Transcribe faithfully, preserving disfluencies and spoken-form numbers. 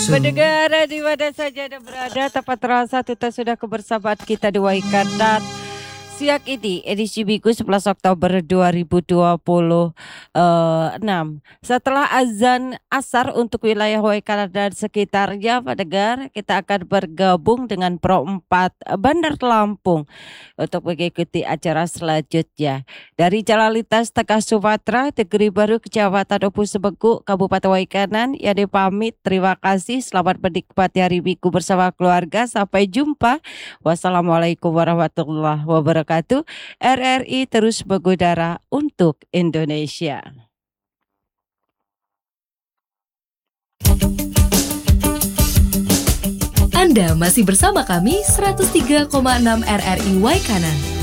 Pendengar di mana saja Anda berada, tepat terasa kita sudah kebersamaan kita di Waikanan siang ini, edisi Minggu sebelas Oktober dua ribu dua puluh enam. Setelah azan asar untuk wilayah Waikanan dan sekitarnya, pendengar, kita akan bergabung dengan Pro empat Bandar Lampung untuk mengikuti acara selanjutnya. Dari Jalan Lintas Tengah Sumatera, Negeri Baru, Kecamatan Opu Sebengku, Kabupaten Waikanan, ya pamit. Terima kasih, selamat menikmati hari Minggu bersama keluarga. Sampai jumpa. Wassalamualaikum warahmatullahi wabarakatuh. R R I terus mengudara untuk Indonesia. Anda masih bersama kami seratus tiga koma enam R R I Waikanan.